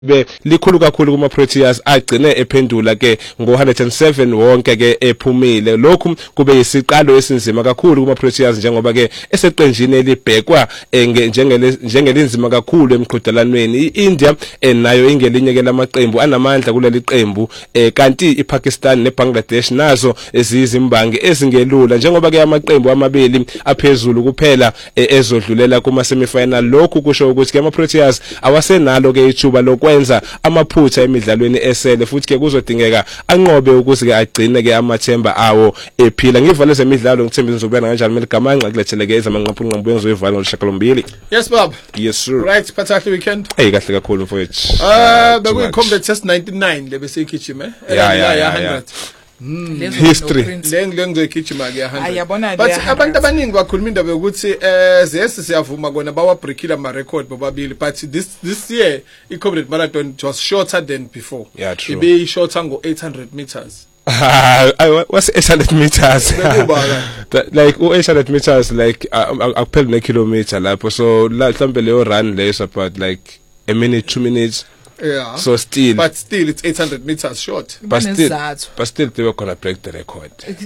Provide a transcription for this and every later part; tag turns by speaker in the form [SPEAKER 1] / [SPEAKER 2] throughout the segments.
[SPEAKER 1] likhulu kakhulu kuma Proteas agcine ephendula ke ngo107 wonke ke ephumile. Lokhu kube yisiqalo esinzima kakhulu kuma Proteas njengoba ke eseqenjini elibhekwa njengelinzima kakhulu emqhudelanweni. iIndia nayo ingelinye ke lamaqembu anamandla kuleli qembu, kanti iPakistan neBangladesh nazo ezizimbangi ezingelula njengoba ke amaqembu amabili aphezulu kuphela ezodlulela kuma semifinal. Lokhu kusho ukuthi ke ama Proteas awasenalo ke ithuba lokwenza amaphutha emidlalweni esele, futhi ke kuzodingeka anqobe ukuthi ke agcine ke amathemba awo ephila. Ngivale zemidlalo ngithemba izobuyana kanjani Meligamanqa kulethele ke ezamanqaphu engizoyivala ngolishakalombili.
[SPEAKER 2] Yes Bob.
[SPEAKER 1] Yes sir.
[SPEAKER 2] Right, phathahle weekend.
[SPEAKER 1] Hey kahle kakhulu mfowethu.
[SPEAKER 2] Bekuyi-combat test 99 lebese igijima
[SPEAKER 1] Yeah. History.
[SPEAKER 2] Lengizoyigijima ke 100. But abantu abaningi bakhuluma indaba yokuthi zesi siyavuma kona bawabreakile ama record bobabili, but this year i-combat marathon was shorter than before.
[SPEAKER 1] Yeah, true.
[SPEAKER 2] Ibe shorter ngo 800 meters.
[SPEAKER 1] What's 800 meters? Like 800 meters like akupheli nekilometer lapho, so mhlambe leyo run leyo about like a minute 2 minutes.
[SPEAKER 2] Yeah.
[SPEAKER 1] So still
[SPEAKER 2] it's 800 meters short.
[SPEAKER 1] But still they were gonna break the record.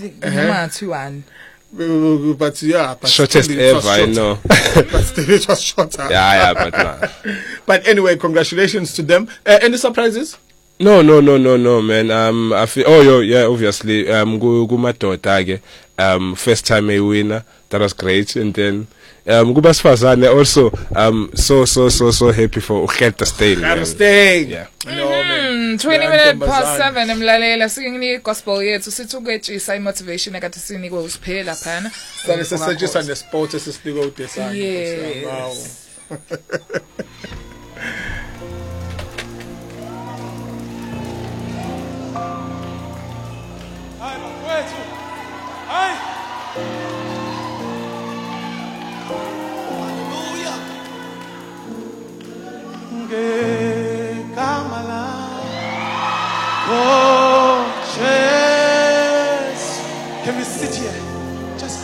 [SPEAKER 1] But shortest ever, I know.
[SPEAKER 2] But still it was shorter.
[SPEAKER 1] Yeah, but nah.
[SPEAKER 2] But anyway, congratulations to them. Any surprises?
[SPEAKER 1] No, man. I feel, obviously, kumadoda ke, first time a winner, that was great. And then, kubasifazane also, so happy for Ukhetha Steyn.
[SPEAKER 2] Yeah.
[SPEAKER 3] 20 minutes past 7 emlalela singini gospel yethu sithuketshisa imotivation ekade sinikwe usiphela phana.
[SPEAKER 2] Sale sesejisa nesport esisinikwe uDesana.
[SPEAKER 3] Wow.
[SPEAKER 4] Oh, Jesus, can we sit here?